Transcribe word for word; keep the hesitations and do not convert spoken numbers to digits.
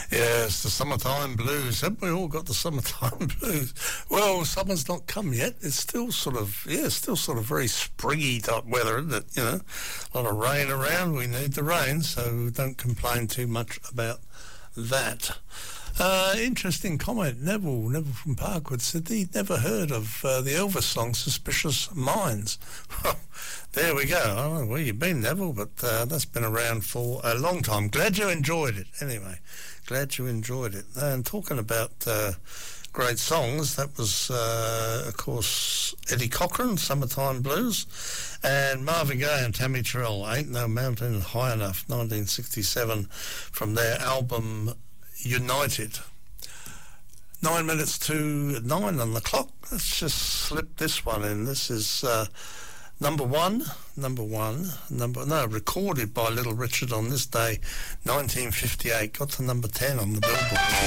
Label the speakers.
Speaker 1: Yes, the summertime blues. Haven't we all got the summertime blues? Well, summer's not come yet. It's still sort of, yeah, still sort of very springy type weather, isn't it? You know, a lot of rain around. We need the rain, so don't complain too much about that. Uh, interesting comment. Neville, Neville from Parkwood said he'd never heard of uh, the Elvis song Suspicious Minds. There we go. I don't know where you've been, Neville, but uh, that's been around for a long time. Glad you enjoyed it. Anyway, glad you enjoyed it. And talking about uh, great songs, that was, uh, of course, Eddie Cochran, Summertime Blues, and Marvin Gaye and Tammy Terrell, Ain't No Mountain High Enough, nineteen sixty-seven, from their album United. Nine minutes to nine on the clock. Let's just slip this one in. This is uh, number one, number one, number no, recorded by Little Richard on this day, nineteen fifty-eight. Got to number ten on the Billboard.